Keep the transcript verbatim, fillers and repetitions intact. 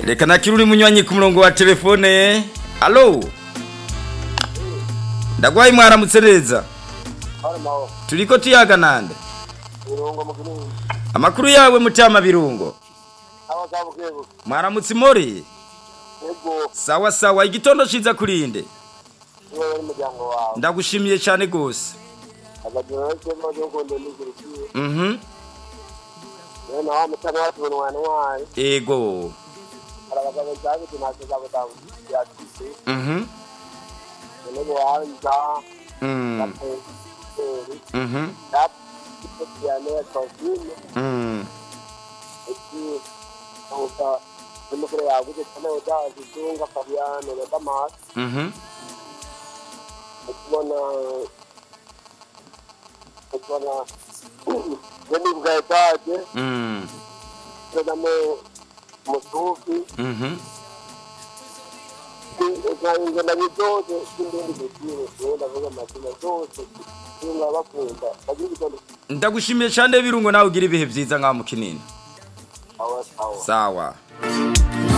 Reka nakiri uri munywanyi ku murongo wa telefone. Allo. Ndagwaye mwaramutse neza. Harimo. Turiko tuyaga nande. Birungo mu kinini. Amakuru yawe mutama birungo. Abagabugebo. Mwaramutse muri. Ego. Sawa sawa igitondo ciza kurinde. Wewe n'umuryango wawe. Ndagushimiye cyane gose. Abagabo cyo byo gondo n'igirikiye. Mhm. None aho mutana watu wana wani. Ego. Abagabo cyane tunaze zabutamu. Yatise. Mhm. None waanza. Mhm. Mhm. Tap. Yana kofini. Mhm. Eki. Oka. Nimukere yawe cyane udazi tunga Fabiano na Damas. Mhm. Ukubona ukubona Gani bwataje Mhm. Tadamo mutufi Mhm. Eka na bidoze sindindi gutire so ndavuga amazina zose singa bakunda bagirikondo Ndagushimiye cyane birungo nawe ugira ibihe byiza nka mukinini. awa awa Sawa.